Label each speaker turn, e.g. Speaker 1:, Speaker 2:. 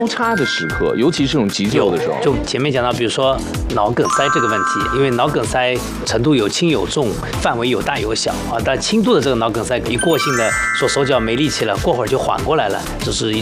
Speaker 1: 交叉的时刻，尤其是这种急救的时候，
Speaker 2: 就前面讲到，比如说脑梗塞这个问题，因为脑梗塞程度有轻有重，范围有大有小啊。但轻度的这个脑梗塞，一过性的说手脚没力气了，过会儿就缓过来了，这是